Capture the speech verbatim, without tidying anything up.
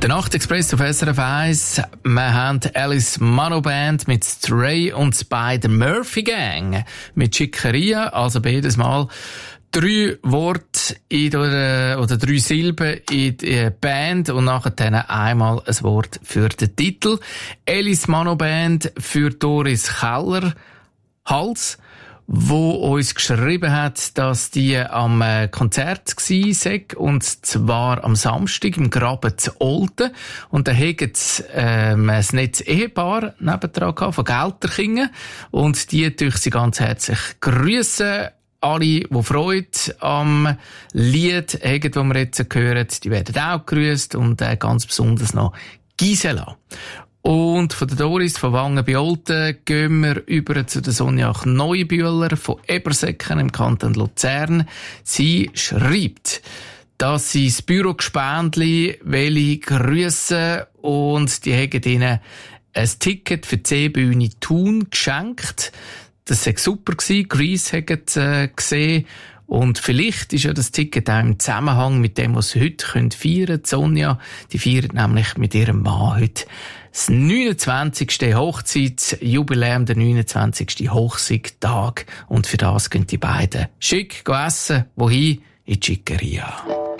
Der Nachtexpress auf S R F eins. Wir haben Alice Mano Band mit Stray und Spider Murphy Gang mit Chiqueria. Also beides Mal drei Worte in der, oder drei Silben in der Band und nachher dann einmal ein Wort für den Titel. Alice Mano Band für Doris Keller Hals, wo uns geschrieben hat, dass die am Konzert gsi sei, und zwar am Samstag im Graben zu Olten. Und da hätten sie ähm, ein nettes Ehepaar nebendran gehabt, von Gelterkingen. Und die durch sie ganz herzlich grüssen. Alle, die Freude am Lied haben, das wir jetzt hören, die werden auch gegrüsst. Und äh, ganz besonders noch Gisela. Und von der Doris von Wangen bei Olten gehen wir über zu der Sonja Neubühler von Ebersäcken im Kanton Luzern. Sie schreibt, dass sie das Büro-Gespendli welche grüssen und die haben ihnen ein Ticket für die Seebühne Thun geschenkt. Das war super gewesen. Grease hat äh, gesehen. Und vielleicht ist ja das Ticket auch im Zusammenhang mit dem, was sie heute feiern können. Sonja, die feiert nämlich mit ihrem Mann heute das neunundzwanzigste Hochzeitsjubiläum, der neunundzwanzigste Hochzeitstag. Und für das gehen die beiden schick essen. Wohin? In die Chiqueria.